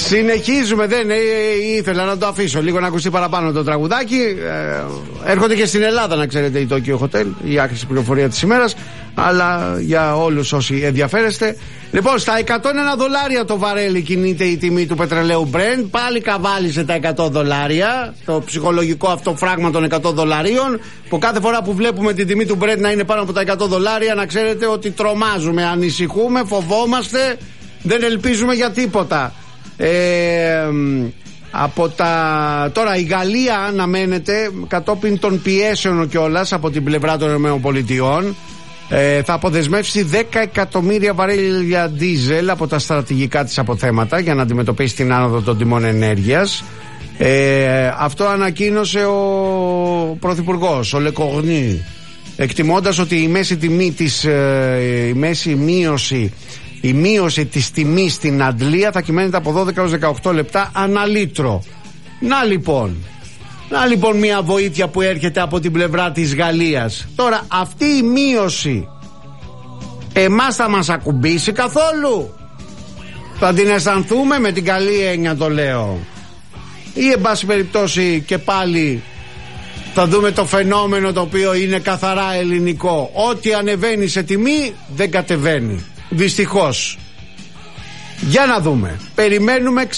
Συνεχίζουμε, δεν ήθελα να το αφήσω λίγο να ακουστεί παραπάνω το τραγουδάκι. Έρχονται και στην Ελλάδα, να ξέρετε, η Tokyo Hotel, η άκρηση πληροφορία της ημέρας. Αλλά για όλους όσοι ενδιαφέρεστε. Λοιπόν, στα $101 το βαρέλι κινείται η τιμή του πετρελαίου Brent. Πάλι καβάλισε τα $100. Το ψυχολογικό αυτό φράγμα των $100. Που κάθε φορά που βλέπουμε την τιμή του Brent να είναι πάνω από τα $100, να ξέρετε ότι τρομάζουμε, ανησυχούμε, φοβόμαστε. Δεν ελπίζουμε για τίποτα. Τώρα η Γαλλία αναμένεται, κατόπιν των πιέσεων κιόλας από την πλευρά των ΗΠΑ, θα αποδεσμεύσει 10 εκατομμύρια βαρέλια ντίζελ από τα στρατηγικά της αποθέματα για να αντιμετωπίσει την άνοδο των τιμών ενέργειας. Αυτό ανακοίνωσε ο Πρωθυπουργός, ο Λεκορνή, εκτιμώντας ότι η μέση τιμή η μείωση της τιμής στην Αντλία θα κυμαίνεται από 12 έως 18 λεπτά ανά λίτρο. Να λοιπόν μια βοήθεια που έρχεται από την πλευρά της Γαλλίας. Τώρα αυτή η μείωση εμάς θα μας ακουμπήσει καθόλου? Θα την αισθανθούμε, με την καλή έννοια το λέω, ή εν πάση περιπτώσει και πάλι θα δούμε το φαινόμενο το οποίο είναι καθαρά ελληνικό? Ό,τι ανεβαίνει σε τιμή δεν κατεβαίνει, δυστυχώς. Για να δούμε. Περιμένουμε.